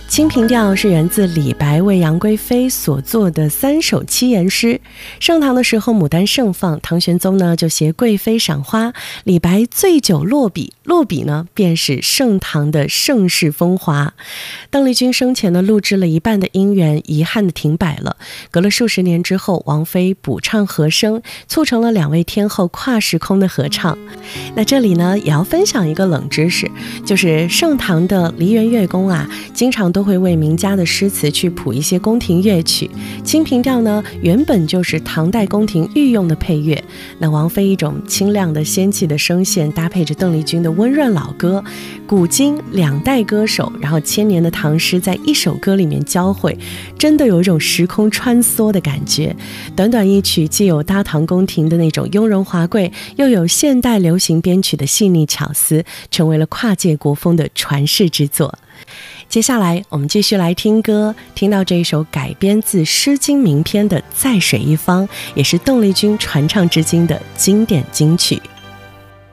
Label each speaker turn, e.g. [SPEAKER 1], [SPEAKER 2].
[SPEAKER 1] 清平调是源自李白为杨贵妃所作的3首七言诗。盛唐的时候，牡丹盛放，唐玄宗呢就携贵妃赏花，李白醉酒落笔，落笔呢便是盛唐的盛世风华。邓丽君生前呢录制了一半的音源，遗憾的停摆了。隔了数十年之后，王菲补唱和声，促成了2位天后跨时空的合唱。那这里呢也要分享一个冷知识，就是盛唐的梨园乐工啊，经常都会为名家的诗词去谱一些宫廷乐曲。清平调呢原本就是唐代宫廷御用的配乐，那王菲一种清亮的仙气的声线，搭配着邓丽君的温润老歌，古今2代歌手，然后千年的唐诗在一首歌里面交汇，真的有一种时空穿梭的感觉。短短一曲，既有大唐宫廷的那种雍容华贵，又有现代流行编曲的细腻巧思，成为了跨界国风的传世之作。接下来我们继续来听歌，听到这一首改编自《诗经》名篇的《在水一方》，也是邓丽君传唱至今的经典金曲。